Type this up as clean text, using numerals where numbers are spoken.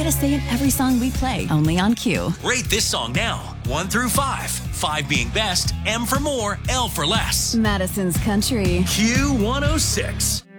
get a say in every song we play, only on Q. Rate this song now, 1 through 5. 5 being best, M for more, L for less. Madison's Country. Q106.